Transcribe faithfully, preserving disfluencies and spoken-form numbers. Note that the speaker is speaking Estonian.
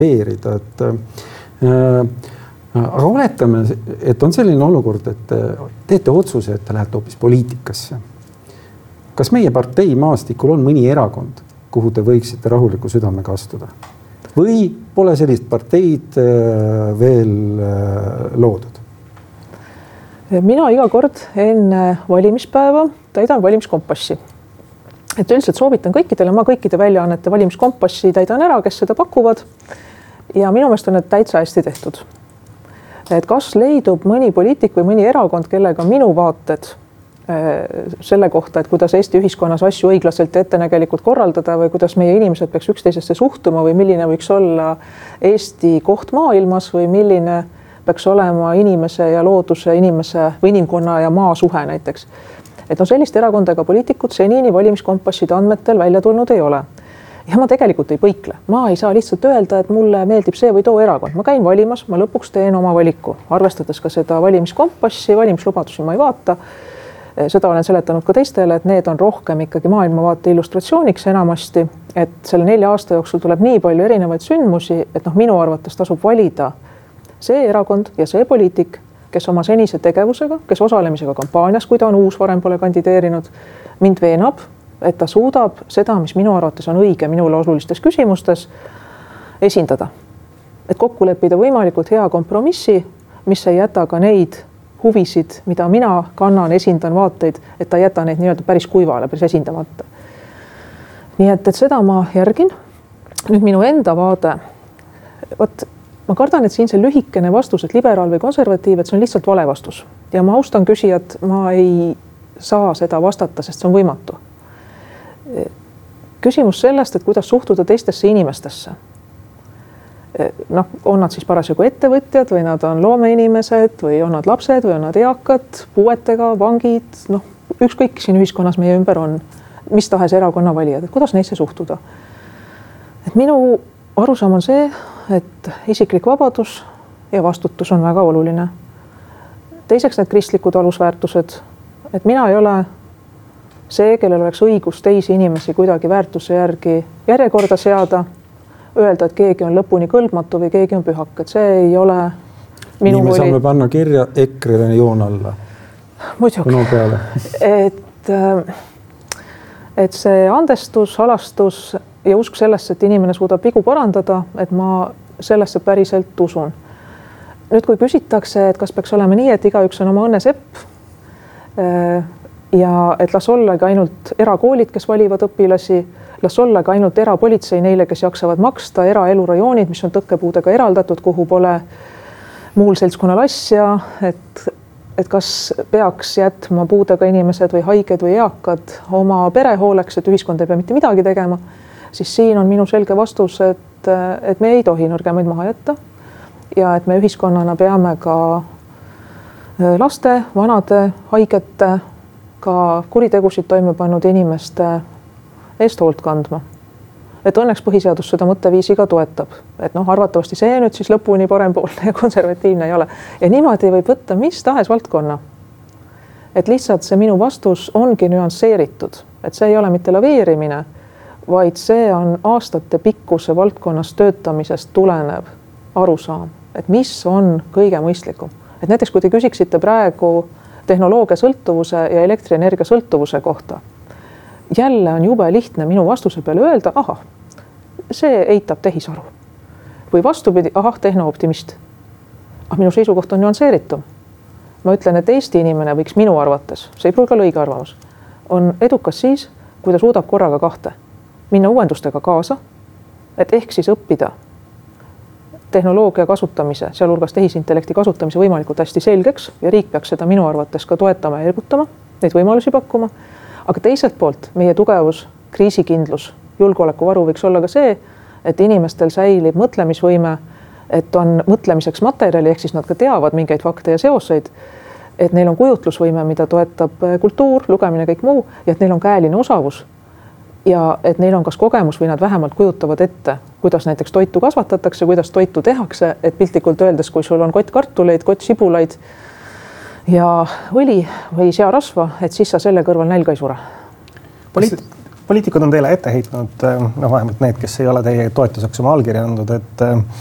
veerida, et äh, aga oletame, et on selline olukord, et teete otsuse, et te lähete hoopis poliitikasse. Kas meie partei maastikul on mõni erakond, kuhu te võiksite rahuliku südamega astuda? Või pole sellist parteid veel loodud? Mina iga kord enne valimispäeva täidan valimiskompassi. Et üldiselt soovitan kõikidele, ma kõikide väljaannete valimiskompassi täidan ära, kes seda pakuvad. Ja minu meelest on need täitsa hästi tehtud. Et kas leidub mõni poliitik või mõni erakond, kellega minu vaated selle kohta, et kuidas Eesti ühiskonnas asju õiglaselt ja ettenägelikult korraldada või kuidas meie inimesed peaks üksteisesse suhtuma või milline võiks olla Eesti koht maailmas või milline peaks olema inimese ja looduse, inimese või inimkonna ja maa suhe näiteks. Et no sellist erakondega poliitikud senini valimiskompasside andmetel välja tulnud ei ole. Ja ma tegelikult ei põikle. Ma ei saa lihtsalt öelda, et mulle meeldib see või too erakond. Ma käin valimas, ma lõpuks teen oma valiku. Arvestades ka seda valimiskompassi, valimislubadusi ma ei vaata. Seda olen seletanud ka teistele, et need on rohkem ikkagi maailmavaate illustratsiooniks enamasti, et selle nelja aasta jooksul tuleb nii palju erinevaid sündmusi, et noh, minu arvates tasub valida see erakond ja see poliitik, kes oma senise tegevusega, kes osalemisega kampaanias, kui ta on uus, varem pole kandideerinud, mind veenab, et ta suudab seda, mis minu arvates on õige minule olulistes küsimustes, esindada. Et kokku leppida võimalikult hea kompromissi, mis ei jäta ka neid huvisid, mida mina kannan, esindan vaateid, et ta jäta neid nii-öelda päris kuivale, päris esindamata. Nii et, et seda ma järgin. Nüüd minu enda vaade. Võt, ma kardan, et siin see lühikene vastus, et liberaal või konservatiiv, et see on lihtsalt vale vastus. Ja ma austan küsijat, ma ei saa seda vastata, sest see on võimatu. Küsimus sellest, et kuidas suhtuda teistesse inimestesse. Noh, on nad siis parasjagu ettevõtjad või nad on loomeinimesed või on nad lapsed või on nad eakad, puuetega, vangid, noh, ükskõik siin ühiskonnas meie ümber on, mis tahes erakonna valijad, et kuidas neisse suhtuda. Et minu arusaam on see, et isiklik vabadus ja vastutus on väga oluline. Teiseks need kristlikud alusväärtused, et mina ei ole see, kellel oleks õigus teisi inimesi kuidagi väärtuse järgi järjekorda seada, öelda, et keegi on lõpuni kõlbmatu või keegi on pühak, et see ei ole minu nii me saame panna kirja EKRE-le joon alla. Muidugi. Et, et see andestus, halastus ja usk sellesse, et inimene suudab vigu parandada, et ma sellesse päriselt usun. Nüüd, kui küsitakse, et kas peaks olema nii, et igaüks on oma õnnesepp ja et las olla ka ainult erakoolid, kes valivad õpilasi, las olla ka ainult erapolitsei neile, kes jaksavad maksta, eraelurajoonid, mis on tõkkepuudega eraldatud, kuhu pole muul seltskonnal asja, et, et kas peaks jätma puudega inimesed või haiged või eakad oma pere hooleks, et ühiskond ei pea mitte midagi tegema, siis siin on minu selge vastus, et, et me ei tohi nõrgemaid maha jätta ja et me ühiskonnana peame ka laste, vanade, haigete, ka kuritegusid toime pannud inimeste eest hoolt kandma. Et õnneks põhiseadus seda mõtteviisi ka toetab. Et noh, arvatavasti see nüüd siis lõpuni parempoolne ja konservatiivne ei ole. Ja niimoodi võib võtta mis tahes valdkonna. Et lihtsalt see minu vastus ongi nüansseeritud. Et see ei ole mitte laveerimine, vaid see on aastate pikkuse valdkonnas töötamisest tulenev arusaam. Et mis on kõige mõistlikum. Et näiteks kui te küsiksite praegu tehnoloogia sõltuvuse ja elektrienergia sõltuvuse kohta, jälle on jube lihtne minu vastuse peale öelda, ahah, see eitab tehisaru. Või vastupidi, ahah, tehnooptimist. Ah, minu seisukoht on nüansseeritum. Ma ütlen, et Eesti inimene võiks minu arvates, see ei pruugi olla õige arvamus, on edukas siis, kui ta suudab korraga kahte. Minna uuendustega kaasa, et ehk siis õppida tehnoloogia kasutamise, sealhulgas tehisintellekti kasutamise võimalikult hästi selgeks ja riik peaks seda minu arvates ka toetama ja ergutama, neid võimalusi pakkuma. Aga teiselt poolt meie tugevus, kriisikindlus, julgeolekuvaru võiks olla ka see, et inimestel säilib mõtlemisvõime, et on mõtlemiseks materjali, ehk siis nad ka teavad mingeid fakte ja seoseid, et neil on kujutlusvõime, mida toetab kultuur, lugemine, kõik muu, ja et neil on käeline osavus ja et neil on kas kogemus või nad vähemalt kujutavad ette, kuidas näiteks toitu kasvatatakse, kuidas toitu tehakse, et piltlikult öeldes, kui sul on kott kartuleid, kott sibulaid ja õli või searasva, et siis sa selle kõrval nälga ei sure. Poliit... poliitikud on teile ette heitnud, noh vähemalt need, kes ei ole teie toetuseks oma allkirja andnud, et